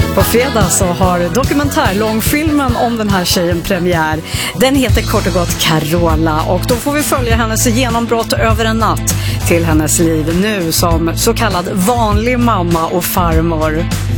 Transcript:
På fredag så har dokumentärlångfilmen om den här tjejen premiär. Den heter kort och gott Carola och då får vi följa hennes genombrott över en natt till hennes liv nu som så kallad vanlig mamma och farmor.